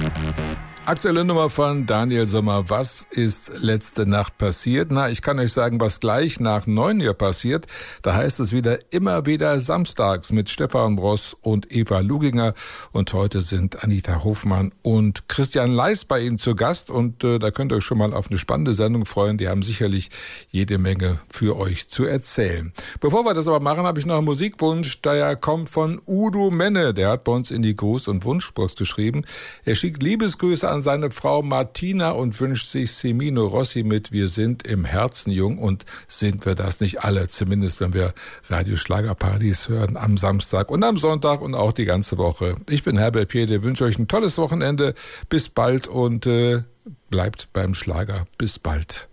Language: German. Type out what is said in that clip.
Aktuelle Nummer von Daniel Sommer. Was ist letzte Nacht passiert? Na, ich kann euch sagen, was gleich nach 9 Uhr passiert. Da heißt es wieder immer wieder samstags mit Stefan Bross und Eva Luginger. Und heute sind Anita Hofmann und Christian Leis bei Ihnen zu Gast. Und da könnt ihr euch schon mal auf eine spannende Sendung freuen. Die haben sicherlich jede Menge für euch zu erzählen. Bevor wir das aber machen, habe ich noch einen Musikwunsch. Der kommt von Udo Menne. Der hat bei uns in die Gruß- und Wunschbox geschrieben. Er schickt Liebesgrüße an seine Frau Martina und wünscht sich Semino Rossi mit Wir sind im Herzen jung. Und sind wir das nicht alle, zumindest wenn wir Radio Schlagerparadies hören am Samstag und am Sonntag und auch die ganze Woche. Ich bin Herbert Piede, wünsche euch ein tolles Wochenende. Bis bald und bleibt beim Schlager. Bis bald.